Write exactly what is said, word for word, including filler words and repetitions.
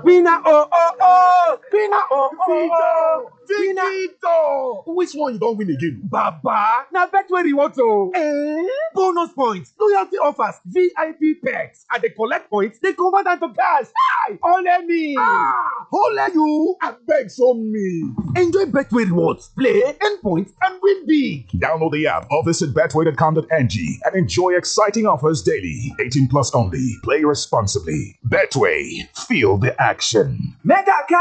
Winner oh oh oh! Winner oh oh oh! Victor! Which one you don win again? Baba! Na Betway rewards o! Eh? Bonus points, loyalty offers, V I P perks. I dey collect points, dey convert am to cash. Hi! Only me! Ah! Only you? Abeg show me. Enjoy Betway rewards, play, earn points, and win big. Download the app or visit betway dot com dot n g and enjoy exciting offers daily. eighteen plus only. Play responsibly. Betway. Feel the action. Mega